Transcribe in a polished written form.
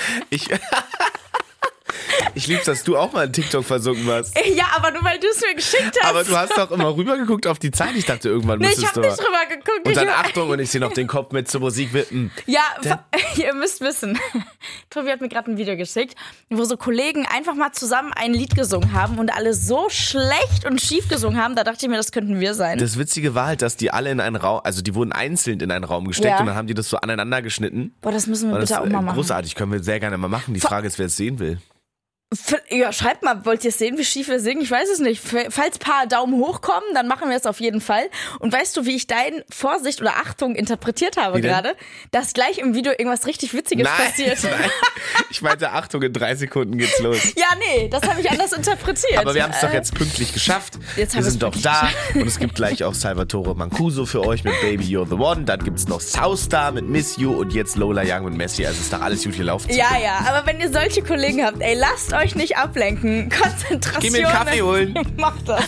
Ich lieb's, dass du auch mal in TikTok versunken warst. Ja, aber nur weil du es mir geschickt hast. Aber du hast doch immer rübergeguckt auf die Zeit. Ich dachte, irgendwann müsstest ich du... habe nicht rüber geguckt. Und dann Achtung, und ich sehe noch den Kopf mit zur Musik wippen. Ja, ihr müsst wissen, Tobi hat mir gerade ein Video geschickt, wo so Kollegen einfach mal zusammen ein Lied gesungen haben und alle so schlecht und schief gesungen haben, da dachte ich mir, das könnten wir sein. Das Witzige war halt, dass die alle in einen Raum, also die wurden einzeln in einen Raum gesteckt und dann haben die das so aneinander geschnitten. Boah, das müssen wir bitte auch mal machen. Großartig, können wir sehr gerne mal machen. Die Frage ist, wer es sehen will. Ja, schreibt mal, wollt ihr sehen, wie schief wir singen? Ich weiß es nicht. Falls ein paar Daumen hoch kommen, dann machen wir es auf jeden Fall. Und weißt du, wie ich dein Vorsicht oder Achtung interpretiert habe gerade? Dass gleich im Video irgendwas richtig Witziges passiert. Nein. Ich meinte, Achtung, in 3 Sekunden geht's los. Ja, nee, das habe ich anders interpretiert. Aber wir haben es doch jetzt pünktlich geschafft. Wir sind doch da. Und es gibt gleich auch Salvatore Mancuso für euch mit Baby You're the One. Dann gibt's noch Southstar mit Miss You und jetzt Lola Young und Messi. Also ist doch alles gut gelaufen. Ja, aber wenn ihr solche Kollegen habt, lasst euch nicht ablenken. Konzentration. Geh mir einen Kaffee holen. Macht das.